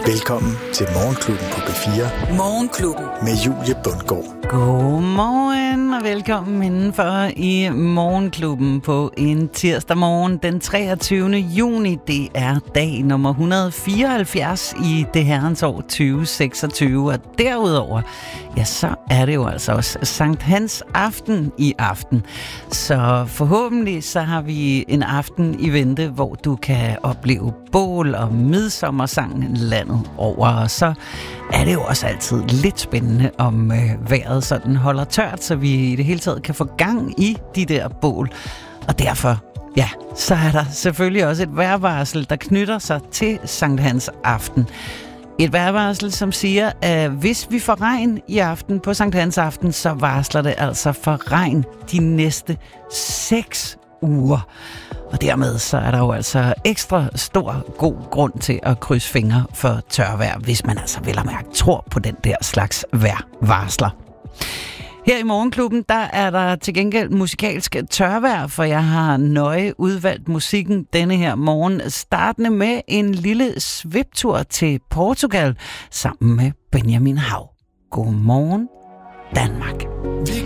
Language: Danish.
Velkommen til Morgenklubben på B4. Morgenklubben. Med Julie Bundgaard. Godmorgen og velkommen indenfor i Morgenklubben på en tirsdag morgen den 23. juni. Det er dag nummer 174 i det herrens år 2026. Og derudover, ja, så er det jo altså også Sankt Hans aften i aften. Så forhåbentlig så har vi en aften i vente, hvor du kan opleve bål og midsommersang landet over. Og så er det jo også altid lidt spændende, om vejret sådan holder tørt, så vi i det hele taget kan få gang i de der bål. Og derfor, ja, så er der selvfølgelig også et vejrvarsel, der knytter sig til Sankt Hans aften. Et vejrvarsel, som siger, at hvis vi får regn i aften på Sankt Hans aften, så varsler det altså for regn de næste 6 uger. Og dermed så er der jo altså ekstra stor god grund til at krydse fingre for tørvejr, hvis man altså vel og mærke tror på den der slags vejrvarsler. Her i Morgenklubben, der er der til gengæld musikalsk tørvejr, for jeg har nøje udvalgt musikken denne her morgen, startende med en lille sviptur til Portugal sammen med Benjamin Hav. Godmorgen, Danmark.